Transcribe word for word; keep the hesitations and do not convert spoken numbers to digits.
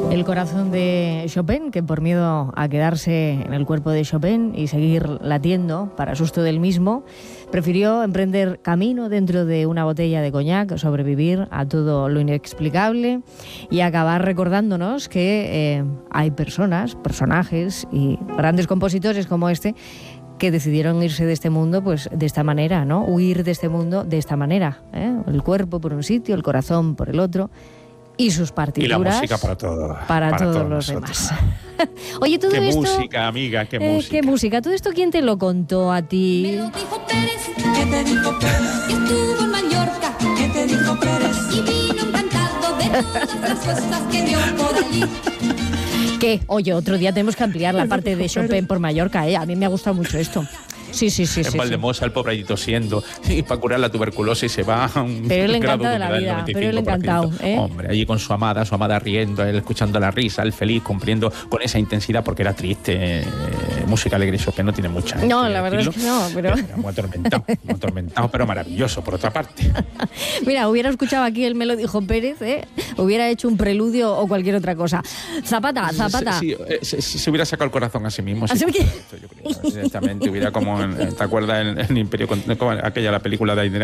El corazón de Chopin, que por miedo a quedarse en el cuerpo de Chopin y seguir latiendo para susto del mismo, prefirió emprender camino dentro de una botella de coñac, sobrevivir a todo lo inexplicable y acabar recordándonos que eh, hay personas, personajes y grandes compositores como este que decidieron irse de este mundo pues de esta manera, ¿no? Huir de este mundo de esta manera, ¿eh? El cuerpo por un sitio, el corazón por el otro. Y sus partituras. Y la música para todo. Para, para todos, todos los nosotros. demás. Oye, todo qué esto. Qué música, amiga, qué eh, música. Qué música. ¿Todo esto quién te lo contó a ti? Me lo dijo Pérez. ¿Qué te dijo Pérez? Que estuvo en Mallorca. ¿Qué te dijo Pérez? Y vino encantado de todas las cosas que vio por allí. ¿Qué? Oye, otro día tenemos que ampliar la parte de Chopin por Mallorca, ¿eh? A mí me ha gustado mucho esto. Sí, sí, sí. En sí, Valdemosa, sí. El pobre allí tosiendo. Y para curar la tuberculosis se va a un pero él le grado encanta de de la humedad vida, del pero él le encantado, ¿eh? Hombre, allí con su amada, su amada riendo, él escuchando la risa, él feliz, cumpliendo con esa intensidad porque era triste. Eh, música alegre, Chopin no tiene mucha. No, eh, la verdad decirlo. es que no, pero... Era muy atormentado, muy atormentado, pero maravilloso, por otra parte. Mira, hubiera escuchado aquí el Me lo dijo Pérez, ¿eh? Hubiera hecho un preludio o cualquier otra cosa. Zapata, Zapata. Si, si, si, si se hubiera sacado el corazón a sí mismo. Sí, ¿Así que? yo creo, exactamente, hubiera como, en, ¿te acuerdas? En, en Imperio, aquella la película de Aida